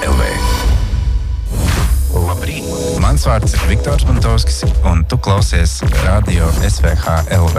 LV. Labrīt! Mans vārds ir Viktors Buntovskis, un tu klausies Radio SVH LV.